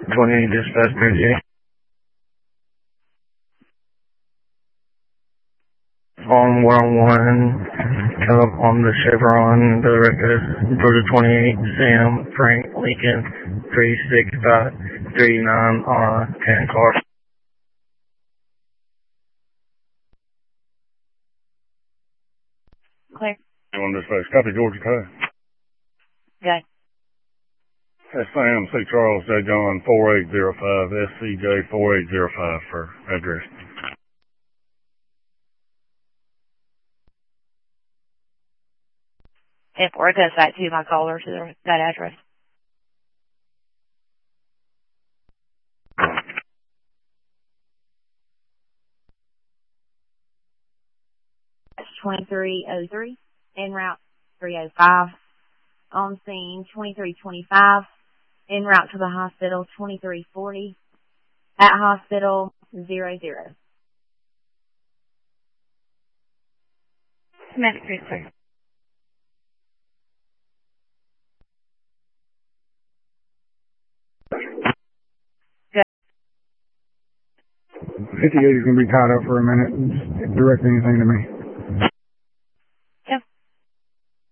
28 dispatch busy. On 101, come up on the Chevron, Georgia 28, Sam, Frank, Lincoln, 36539 on 10 car. Clear. On dispatch, copy Georgia Tech. Go. That's Sam, C. Charles, J. John, 4805, SCJ 4805 for address. If or it goes back to my caller to that address. That's 2303, en route 305. On scene 2325, en route to the hospital 2340. At hospital 00. Medic cruiser. Good. 58 is going to be tied up for a minute. Just direct anything to me.